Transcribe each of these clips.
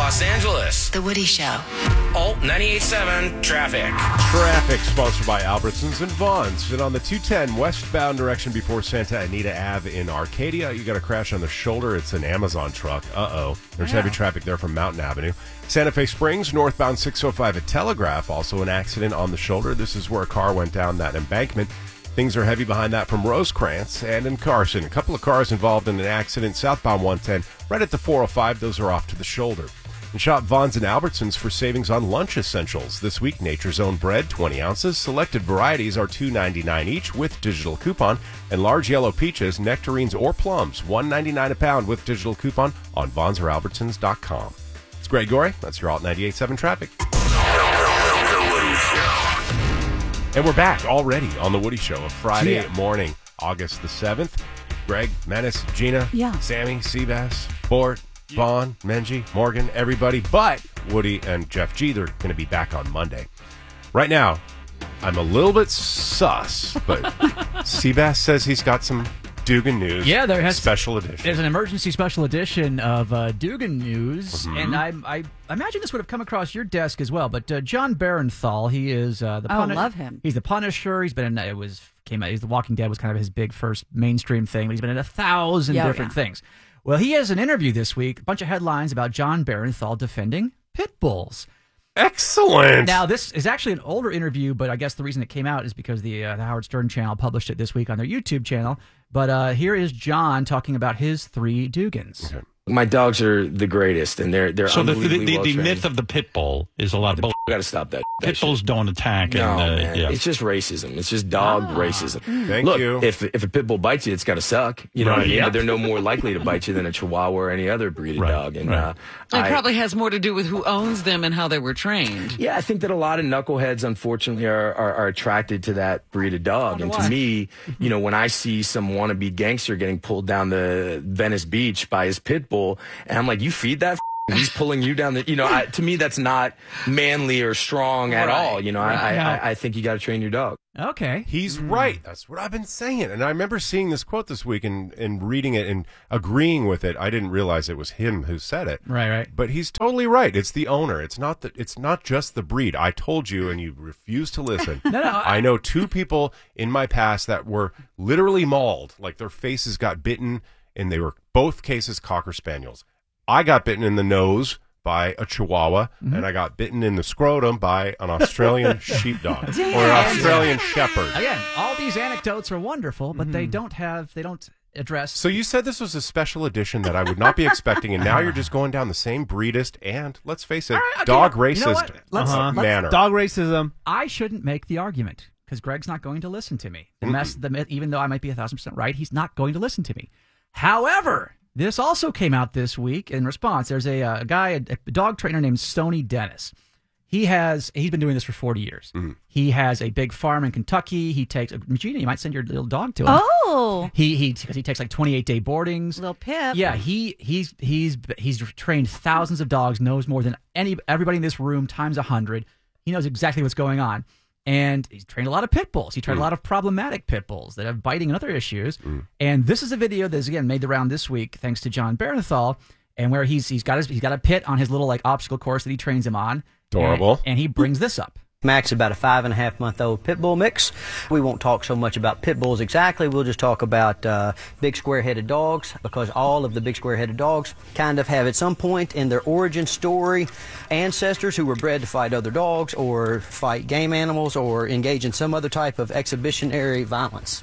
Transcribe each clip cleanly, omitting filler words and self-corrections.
Los Angeles. The Woody Show. Alt 98.7 Traffic. Traffic sponsored by Albertsons and Vons. And on the 210 westbound direction before Santa Anita Ave in Arcadia, you got a crash on the shoulder. It's an Amazon truck. There's heavy traffic there from Mountain Avenue. Santa Fe Springs, northbound 605 at Telegraph. Also an accident on the shoulder. This is where a car went down that embankment. Things are heavy behind that from Rosecrans and in Carson. A couple of cars involved in an accident southbound 110 right at the 405. Those are off to the shoulder. And shop Vons and Albertsons for savings on lunch essentials. This week, Nature's Own bread, 20 ounces. Selected varieties are $2.99 each with digital coupon. And large yellow peaches, nectarines, or plums, $1.99 a pound with digital coupon on VonsOrAlbertsons.com. It's Greg Gorey. That's your Alt 98.7 Traffic. And we're back already on The Woody Show, a Friday morning, August the 7th. Greg, Menace, Gina, Sammy, Seabass, Bort, Vaughn, Menji, Morgan, everybody but Woody and Jeff G. They're going to be back on Monday. Right now, I'm a little bit sus, but Seabass says he's got some Dugan news. Yeah, special edition. There's an emergency special edition of Dugan news, and I imagine this would have come across your desk as well. But John Barenthal, he is the love him. He's the Punisher. He's been in he's The Walking Dead was kind of his big first mainstream thing, but he's been in 1,000 different things. Well, he has an interview this week, a bunch of headlines about John Barenthal defending pit bulls. Excellent. Now, this is actually an older interview, but I guess the reason it came out is because the Howard Stern channel published it this week on their YouTube channel. But here is John talking about his 3 Dugans. Okay. My dogs are the greatest, and they're so unbelievably the myth of the pit bull is a lot of bull. Got to stop that. Pit bulls don't attack. No, man. It's just racism. It's just dog racism. Thank you. If a pit bull bites you, it's got to suck. You know what I mean? But they're no more likely to bite you than a Chihuahua or any other breed of dog. And it probably has more to do with who owns them and how they were trained. Yeah, I think that a lot of knuckleheads, unfortunately, are attracted to that breed of dog. And to me, you know, when I see some wannabe gangster getting pulled down the Venice Beach by his pit bull, and I'm like, you feed that he's pulling you down the, you know, to me, that's not manly or strong at all. You know, I think you got to train your dog. Okay. He's right. That's what I've been saying. And I remember seeing this quote this week and reading it and agreeing with it. I didn't realize it was him who said it. Right. But he's totally right. It's the owner. It's not just the breed. I told you and you refused to listen. I know 2 people in my past that were literally mauled. Like their faces got bitten and they were both cases Cocker Spaniels. I got bitten in the nose by a Chihuahua, and I got bitten in the scrotum by an Australian sheepdog or an Australian shepherd. Again, all these anecdotes are wonderful, but they don't address. So you said this was a special edition that I would not be expecting, and now you're just going down the same breedist and, let's face it, dog racist manner. Dog racism. I shouldn't make the argument because Greg's not going to listen to me. The myth, even though I might be 1,000% right, he's not going to listen to me. However, this also came out this week in response. There's a dog trainer named Stoney Dennis. He's been doing this for 40 years. He has a big farm in Kentucky. He takes Gina, you might send your little dog to him. Oh, he takes like 28-day boardings. Little Pip. Yeah, he's trained thousands of dogs. Knows more than everybody in this room times 100. He knows exactly what's going on. And he's trained a lot of pit bulls. He trained a lot of problematic pit bulls that have biting and other issues. And this is a video that's, again, made the round this week thanks to John Barenthal, and where he's got a pit on his little like obstacle course that he trains him on. Adorable. And he brings this up. Max is about a 5.5-month-old pit bull mix. We won't talk so much about pit bulls exactly. We'll just talk about big square-headed dogs, because all of the big square-headed dogs kind of have at some point in their origin story ancestors who were bred to fight other dogs or fight game animals or engage in some other type of exhibitionary violence.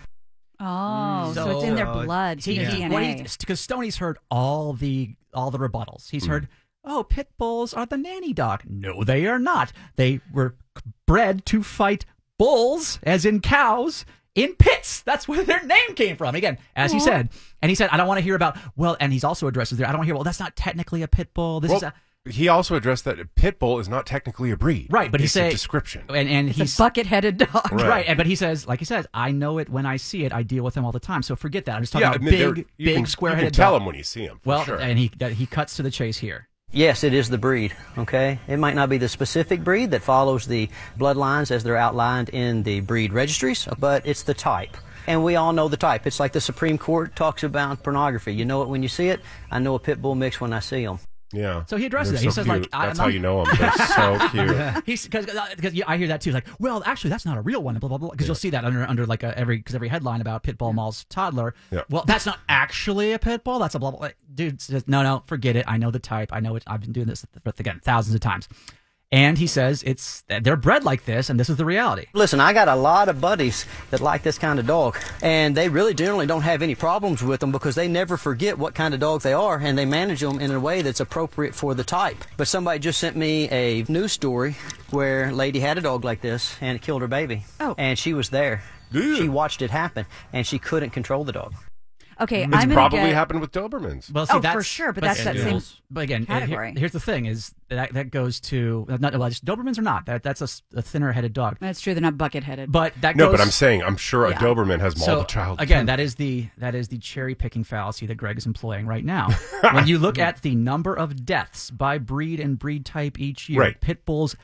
Oh, so it's in their blood, DNA. Because Stoney's heard all the rebuttals. He's heard, oh, pit bulls are the nanny dog. No, they are not. They were bred to fight bulls, as in cows, in pits. That's where their name came from. Again, as he said. And he said, I don't want to hear about, and he's also addresses there, I don't want to hear, that's not technically a pit bull. He also addressed that a pit bull is not technically a breed. Right, but it's a description. And he's a bucket-headed dog. Right, but he says, like he says, I know it when I see it. I deal with them all the time. So forget that. I'm just talking about big, square-headed dog. You can tell him when you see him. Sure. And he cuts to the chase here. Yes, it is the breed, okay? It might not be the specific breed that follows the bloodlines as they're outlined in the breed registries, but it's the type. And we all know the type. It's like the Supreme Court talks about pornography. You know it when you see it. I know a pit bull mix when I see them. Yeah. So he addresses They're it. He so says, cute. like, that's how you know them. They're so cute. He's because I hear that too. Like, well, actually, that's not a real one. Blah blah blah. Because you'll see that under like every headline about pit bull Mall's toddler. Yeah. Well, that's not actually a pit bull. That's a blah blah. Like, dude says, no, forget it. I know the type. I know it. I've been doing this again thousands of times. And he says they're bred like this, and this is the reality. Listen, I got a lot of buddies that like this kind of dog, and they really generally don't have any problems with them because they never forget what kind of dog they are, and they manage them in a way that's appropriate for the type. But somebody just sent me a news story where a lady had a dog like this, and it killed her baby. Oh. And she was there. Ew. She watched it happen, and she couldn't control the dog. Okay, It's I'm gonna probably get... happened with Dobermans. Well, see, Oh, that's, for sure, but that's that same But again, category. here's the thing: is that goes to Dobermans are not. That's a thinner-headed dog. That's true. They're not bucket-headed. But that No, goes, but I'm saying I'm sure a Doberman has mauled a child. Again, that is the cherry picking fallacy that Greg is employing right now. When you look at the number of deaths by breed and breed type each year, Right. pit bulls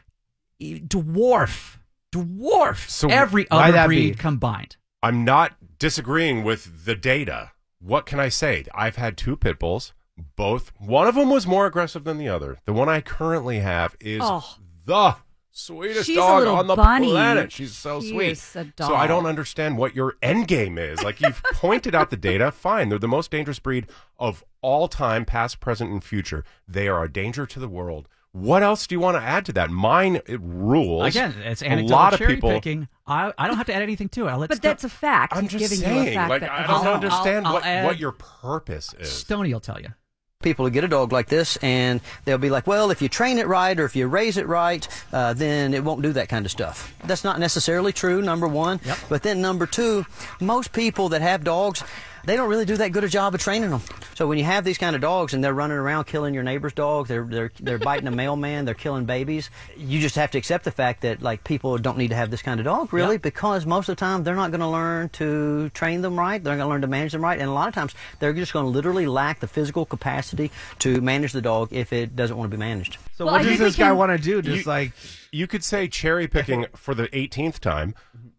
dwarf So every why other that breed be? combined. I'm not disagreeing with the data. What can I say? I've had 2 pit bulls. One of them was more aggressive than the other. The one I currently have is the sweetest She's a dog little on the bunny. planet. She's so She sweet. is a So I don't doll. understand what your end game is. Like, you've pointed out the data. Fine. They're the most dangerous breed of all time, past, present, and future. They are a danger to the world. What else do you want to add to that? Mine rules. Again, it's a anecdotal lot of cherry people. picking. I don't have to add anything to it. but that's a fact. I'm He's just giving you a saying. fact Like, that I don't understand I'll what add- your purpose is. Stoney will tell you. People will get a dog like this, and they'll be like, well, if you train it right or if you raise it right, then it won't do that kind of stuff. That's not necessarily true, number one. Yep. But then number two, most people that have dogs, they don't really do that good a job of training them. So when you have these kind of dogs and they're running around killing your neighbor's dog, they're biting a mailman, they're killing babies, you just have to accept the fact that, like, people don't need to have this kind of dog, really, Yep. because most of the time they're not going to learn to train them right, they're going to learn to manage them right, and a lot of times they're just going to literally lack the physical capacity to manage the dog if it doesn't want to be managed. So Well, what I does think we this guy can- want to do? Just You could say cherry picking for the 18th time.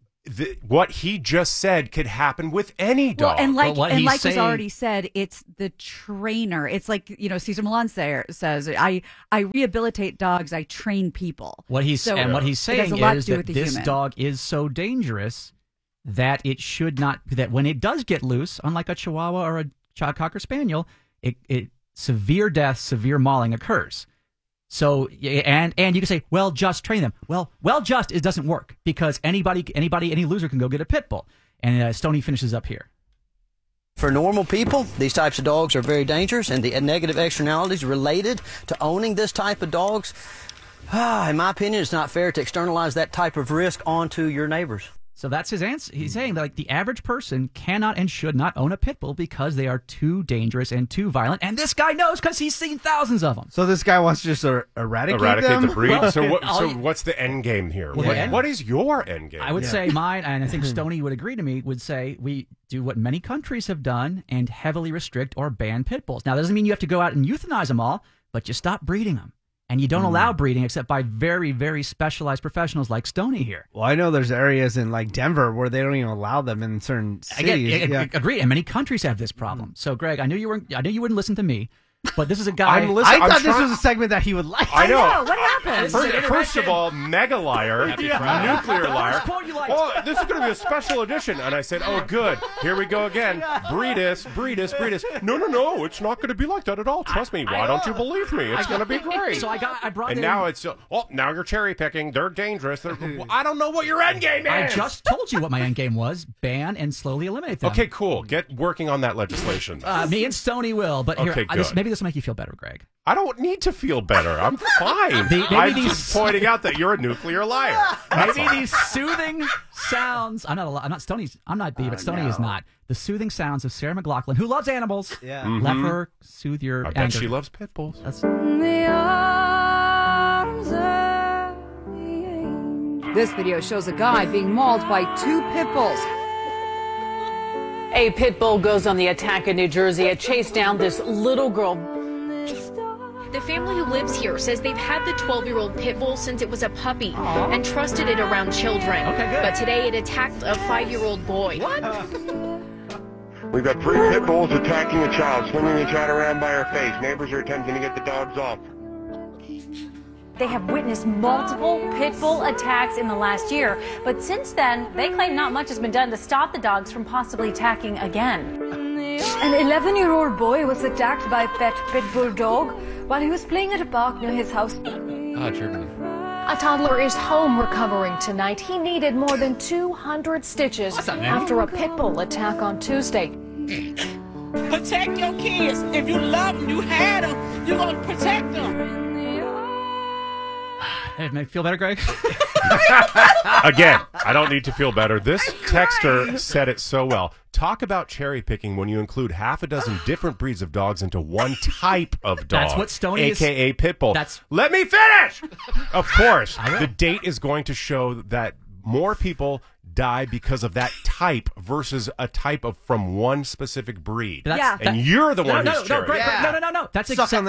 What he just said could happen with any dog. Well, and But what he's was saying- already said, it's the trainer. It's like, Cesar Millan says, I rehabilitate dogs, I train people. What he's So saying it has is a lot to that do with the this human. dog is so dangerous that it should not. That when it does get loose, unlike a Chihuahua or a Cocker Spaniel, it severe death, severe mauling occurs. So and you can say, well, just train them. Well, just it doesn't work because any loser can go get a pit bull. And Stoney finishes up here. For normal people, these types of dogs are very dangerous, and the negative externalities related to owning this type of dogs, in my opinion, it's not fair to externalize that type of risk onto your neighbors. So that's his answer. He's saying that, like, the average person cannot and should not own a pit bull because they are too dangerous and too violent. And this guy knows because he's seen thousands of them. so this guy wants to just eradicate them? the breed. Well, so what's the end game here? Well, What is your end game? I would say mine, and I think Stoney would agree to me, would say we do what many countries have done and heavily restrict or ban pit bulls. Now, that doesn't mean you have to go out and euthanize them all, but you stop breeding them. And you don't allow breeding except by very, very specialized professionals like Stoney here. Well, I know there's areas in like Denver where they don't even allow them in certain cities. Again, agreed. And many countries have this problem. So, Greg, I knew you wouldn't listen to me, but this is a guy. I'm listening. I thought I'm this trying- was a segment that he would like. I know. What happened? First of all, mega liar, nuclear liar. quote you liked. Oh, this is going to be a special edition. And I said, oh, good. Here we go again. Breed us. No, it's not going to be like that at all. Trust me. Why don't you believe me? It's going to be great. So I brought And in. now it's, now you're cherry picking. They're dangerous. I don't know what your end game is. I just told you what my end game was: ban and slowly eliminate them. Okay, cool. Get working on that legislation. Me and Stoney will, but here, Okay, good. maybe this will make you feel better, Greg. I don't need to feel better. I'm fine. I'm just pointing out that you're a nuclear liar. Maybe these soothing sounds. I'm not Stoney's. I'm not B, but Stoney is not. The soothing sounds of Sarah McLachlan, who loves animals. Yeah. Let her soothe your I anger. bet she loves pit bulls. That's This video shows a guy being mauled by 2 pit bulls. A pit bull goes on the attack in New Jersey. It chased down this little girl. The family who lives here says they've had the 12-year-old pit bull since it was a puppy and trusted it around children. Okay, good. But today it attacked a 5-year-old boy. what? We've got 3 pit bulls attacking a child, swinging the child around by her face. Neighbors are attempting to get the dogs off. They have witnessed multiple pit bull attacks in the last year, but since then, they claim not much has been done to stop the dogs from possibly attacking again. An 11-year-old boy was attacked by a pet pit bull dog while he was playing at a park near his house. Germany. A toddler is home recovering tonight. He needed more than 200 stitches after a pit bull attack on Tuesday. Protect your kids. If you love them, you had them, you're going to protect them. Hey, make me feel better, Greg? Again, I don't need to feel better. This texter said it so well. Talk about cherry picking when you include half a dozen different breeds of dogs into one type of dog. That's what Stoney is. AKA pit bull. Let me finish! Of course, the date is going to show that more people die because of that type versus a type of from one specific breed. And you're the one who's cherry. No. That's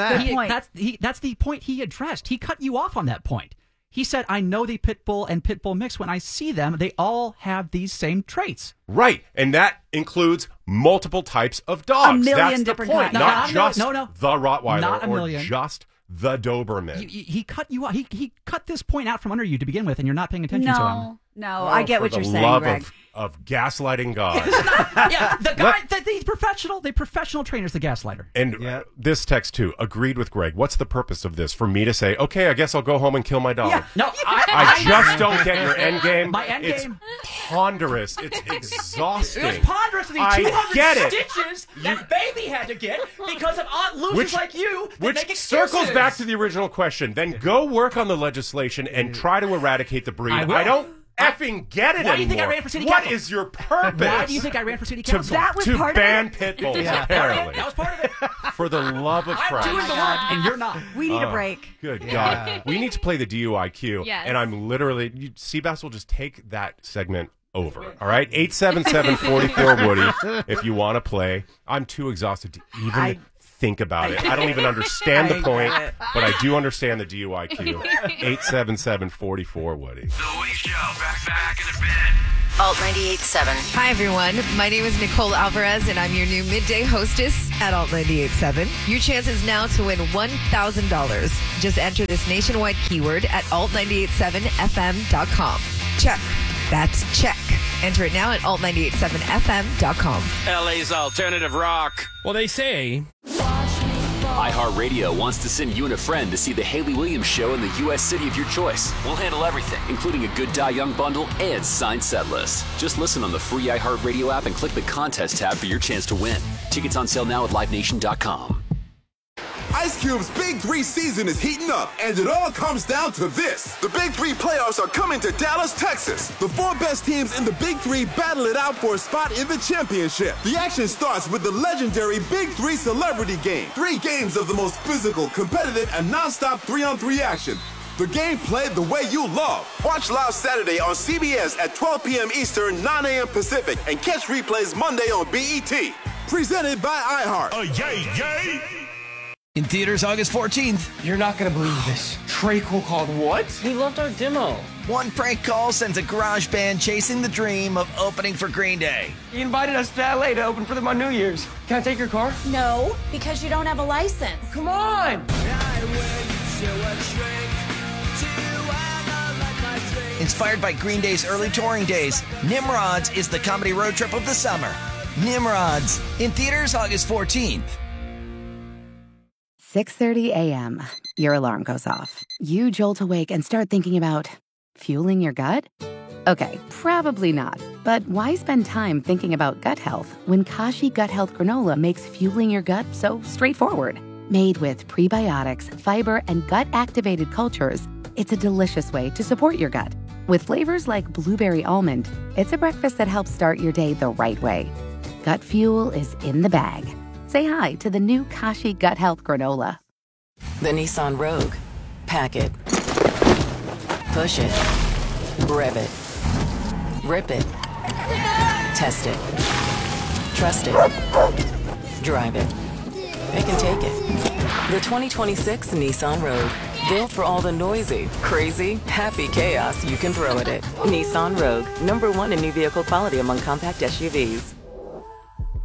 that's the point he addressed. He cut you off on that point. He said, I know the pit bull and pit bull mix. When I see them, they all have these same traits. Right. And that includes multiple types of dogs. A million That's different the point. types. Not just the Rottweiler Not a or million. just the Doberman. He cut you off. He cut this point out from under you to begin with, and you're not paying attention to him. No, I get what you're saying, Greg. Of gaslighting God. The guy, the professional trainer's the gaslighter. And this text, too, agreed with Greg. What's the purpose of this? For me to say, okay, I guess I'll go home and kill my dog. Yeah. No, I just don't get your end game. My end it's game. ponderous. It's exhausting. It was ponderous to the I get 200 it. stitches that baby had to get because of losers like you that Which make excuses. circles back to the original question. Then go work on the legislation and try to eradicate the breed. I don't effing get it Why anymore. do you think I ran for city What council? is your purpose? Why do you think I ran for city council? To ban pit bulls, apparently. That was part of it. For the love of Christ. I'm doing the work, and you're not. We need a break. Good God. We need to play the DUIQ. Yes. And I'm literally, Seabass will just take that segment over. All right? 877-44-WOODY if you want to play. I'm too exhausted to even think about it. I don't even understand the point, but I do understand the DUIQ. 877-44-WOODY. The Woody Show. Back in a bit. Alt 98.7. Hi, everyone. My name is Nicole Alvarez, and I'm your new midday hostess at Alt 98.7. Your chance is now to win $1,000. Just enter this nationwide keyword at alt987fm.com. Check. That's check. Enter it now at alt987fm.com. LA's alternative rock. Well, they say iHeartRadio wants to send you and a friend to see the Haley Williams Show in the U.S. city of your choice. We'll handle everything, including a Good Die Young bundle and signed set list. Just listen on the free iHeartRadio app and click the contest tab for your chance to win. Tickets on sale now at LiveNation.com. Ice Cube's Big 3 season is heating up, and it all comes down to this. The Big 3 playoffs are coming to Dallas, Texas. The 4 best teams in the Big 3 battle it out for a spot in the championship. The action starts with the legendary Big 3 Celebrity Game. 3 games of the most physical, competitive, and non-stop 3-on-3 action. The game played the way you love. Watch live Saturday on CBS at 12 p.m. Eastern, 9 a.m. Pacific, and catch replays Monday on BET. Presented by iHeart. Yay! In theaters August 14th. You're not going to believe this. Trey Cole called what? He loved our demo. One prank call sends a garage band chasing the dream of opening for Green Day. He invited us to LA to open for them on New Year's. Can I take your car? No, because you don't have a license. Come on! Inspired by Green Day's early touring days, Nimrods is the comedy road trip of the summer. Nimrods, in theaters August 14th. 6:30 a.m. Your alarm goes off. You jolt awake and start thinking about fueling your gut? Okay, probably not. But why spend time thinking about gut health when Kashi Gut Health Granola makes fueling your gut so straightforward? Made with prebiotics, fiber, and gut-activated cultures, it's a delicious way to support your gut. With flavors like blueberry almond, it's a breakfast that helps start your day the right way. Gut fuel is in the bag. Say hi to the new Kashi Gut Health Granola. The Nissan Rogue. Pack it. Push it. Rev it. Rip it. Test it. Trust it. Drive it. It can take it. The 2026 Nissan Rogue. Built for all the noisy, crazy, happy chaos you can throw at it. Nissan Rogue. #1 in new vehicle quality among compact SUVs.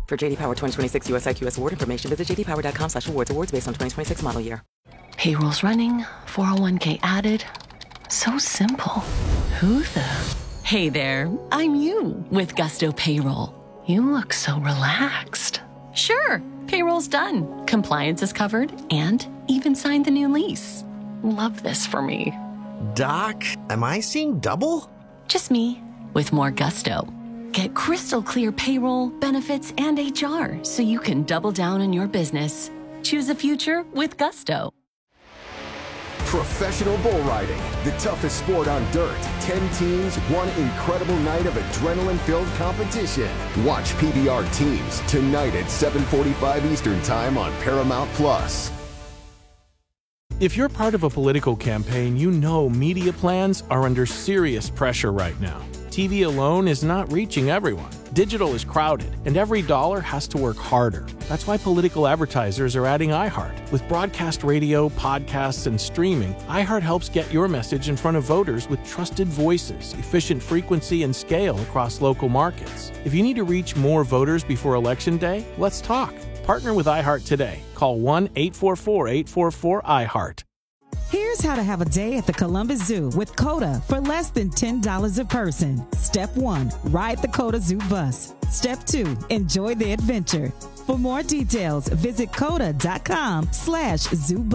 For JD Power 2026 US IQS award information, visit jdpower.com/awards. Awards based on 2026 model year. Payroll's running, 401k added. So simple. Who the? Hey there, I'm you with Gusto Payroll. You look so relaxed. Sure, payroll's done. Compliance is covered and even signed the new lease. Love this for me. Doc, am I seeing double? Just me with more gusto. Get crystal clear payroll, benefits, and HR so you can double down on your business. Choose a future with Gusto. Professional bull riding, the toughest sport on dirt. 10 teams, one incredible night of adrenaline-filled competition. Watch PBR Teams tonight at 7:45 Eastern Time on Paramount Plus. If you're part of a political campaign, you know media plans are under serious pressure right now. TV alone is not reaching everyone. Digital is crowded, and every dollar has to work harder. That's why political advertisers are adding iHeart. With broadcast radio, podcasts, and streaming, iHeart helps get your message in front of voters with trusted voices, efficient frequency, and scale across local markets. If you need to reach more voters before Election Day, let's talk. Partner with iHeart today. Call 1-844-844-iHeart. Here's how to have a day at the Columbus Zoo with COTA for less than $10 a person. Step 1, ride the COTA Zoo bus. Step 2, enjoy the adventure. For more details, visit COTA.com/zoobus.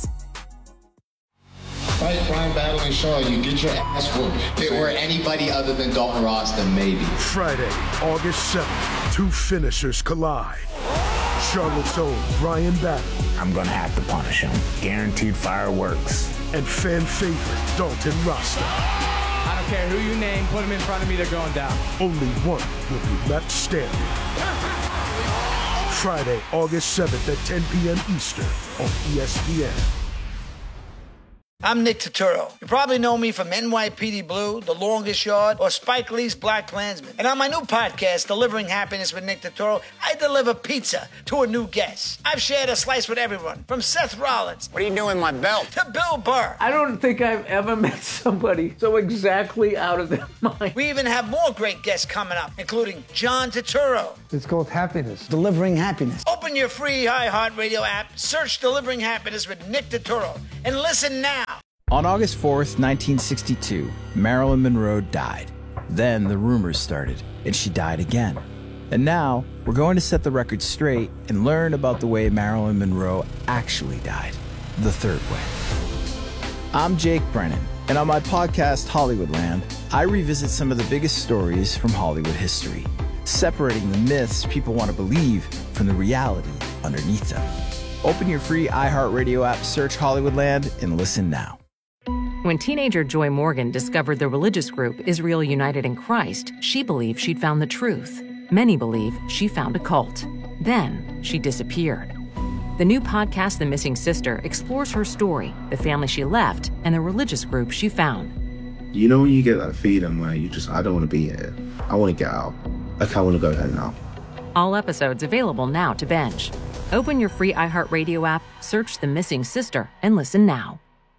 Fight Brian battling Shaw, you get your ass whooped. If it were anybody other than Dalton Ross, then maybe. Friday, August 7th, two finishers collide. Charlotte's own Brian Battle. I'm gonna have to punish him. Guaranteed fireworks. And fan favorite Dalton Rasta. I don't care who you name, put him in front of me, they're going down. Only one will be left standing. Friday, August 7th at 10 p.m. Eastern on ESPN. I'm Nick Turturro. You probably know me from NYPD Blue, The Longest Yard, or Spike Lee's Black Klansman. And on my new podcast, Delivering Happiness with Nick Turturro, I deliver pizza to a new guest. I've shared a slice with everyone, from Seth Rollins. What are you doing with my belt? To Bill Burr. I don't think I've ever met somebody so exactly out of their mind. We even have more great guests coming up, including John Turturro. It's called Happiness. Delivering Happiness. Open your free iHeartRadio app, search Delivering Happiness with Nick Turturro, and listen now. On August 4th, 1962, Marilyn Monroe died. Then the rumors started, and she died again. And now, we're going to set the record straight and learn about the way Marilyn Monroe actually died, the third way. I'm Jake Brennan, and on my podcast, Hollywoodland, I revisit some of the biggest stories from Hollywood history, separating the myths people want to believe from the reality underneath them. Open your free iHeartRadio app, search Hollywoodland, and listen now. When teenager Joy Morgan discovered the religious group Israel United in Christ, she believed she'd found the truth. Many believe she found a cult. Then she disappeared. The new podcast, The Missing Sister, explores her story, the family she left, and the religious group she found. You know when you get that feeling where I don't want to be here. I want to get out. Like I want to go home now. All episodes available now to binge. Open your free iHeartRadio app, search The Missing Sister, and listen now.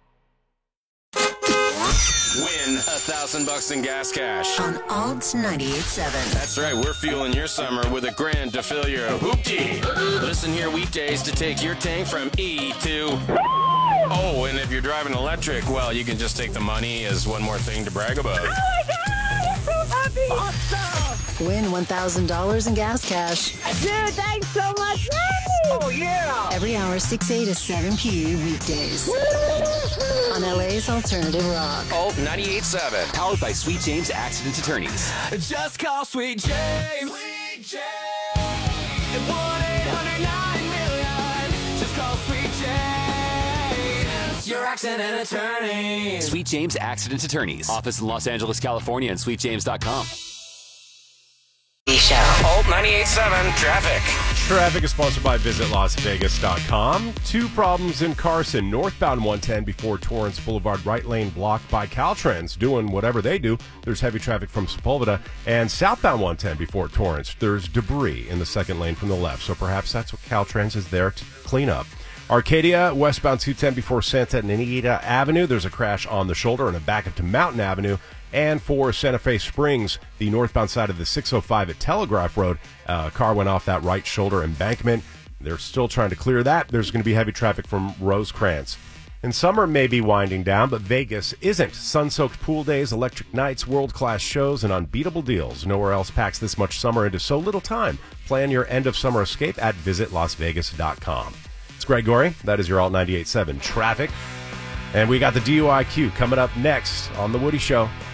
Win $1,000 in gas cash on Alt 98.7. That's right, we're fueling your summer with a grand to fill your hoopty. Listen here weekdays to take your tank from E to O. And if you're driving electric, well, you can just take the money as one more thing to brag about. Oh my God, I'm so happy! Awesome! Win $1,000 in gas cash. Dude, thanks so much! Oh yeah! Every hour, 6A to 7P weekdays. On LA's Alternative Rock. Alt 98.7. Powered by Sweet James Accident Attorneys. Just call Sweet James. Sweet James. At 1-800-9-million. Just call Sweet James. Your accident attorney. Sweet James Accident Attorneys. Office in Los Angeles, California, and sweetjames.com. Alt 98.7 Traffic. Traffic is sponsored by visitlasvegas.com. Two problems in Carson. Northbound 110 before Torrance Boulevard, right lane blocked by Caltrans doing whatever they do. There's heavy traffic from Sepulveda. And southbound 110 before Torrance, there's debris in the second lane from the left. So perhaps that's what Caltrans is there to clean up. Arcadia, westbound 210 before Santa Anita Avenue. There's a crash on the shoulder and a backup to Mountain Avenue. And for Santa Fe Springs, the northbound side of the 605 at Telegraph Road, a car went off that right shoulder embankment. They're still trying to clear that. There's going to be heavy traffic from Rosecrans. And summer may be winding down, but Vegas isn't. Sun-soaked pool days, electric nights, world-class shows, and unbeatable deals. Nowhere else packs this much summer into so little time. Plan your end-of-summer escape at visitlasvegas.com. It's Greg Gorey. That is your Alt 98.7 traffic. And we got the DUI queue coming up next on The Woody Show.